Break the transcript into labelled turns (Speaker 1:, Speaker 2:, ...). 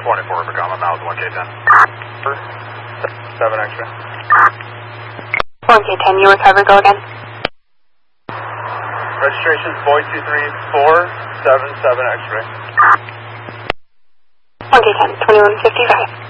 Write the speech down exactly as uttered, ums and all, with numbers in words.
Speaker 1: twenty-four River Gamma, Miles one K ten. seven X-ray.
Speaker 2: one K ten, you recover, go again.
Speaker 1: Registration Boy two three four seven seven X-ray.
Speaker 2: one K ten, twenty-one fifty-five.